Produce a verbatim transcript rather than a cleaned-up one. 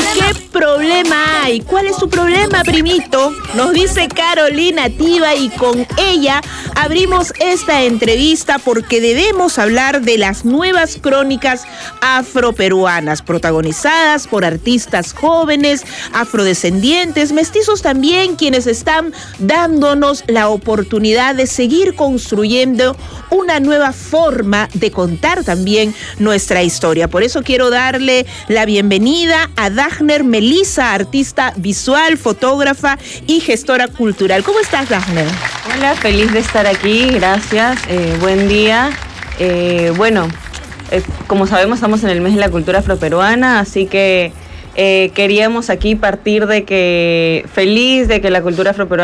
¿Qué problema hay? ¿Cuál es su problema, primito? Nos dice Carolina Tiva y con ella abrimos esta entrevista porque debemos hablar de las nuevas crónicas afroperuanas protagonizadas por artistas jóvenes, afrodescendientes, mestizos también, quienes están dándonos la oportunidad de seguir construyendo una nueva forma de contar también nuestra historia. Por eso quiero darle la bienvenida a Dagner Melisa, artista visual, fotógrafa y gestora cultural. ¿Cómo estás, Dagner? Hola, feliz de estar aquí, gracias, eh, buen día. Eh, bueno, eh, como sabemos estamos en el mes de la cultura afroperuana, así que eh, queríamos aquí partir de que feliz de que la cultura afroperuana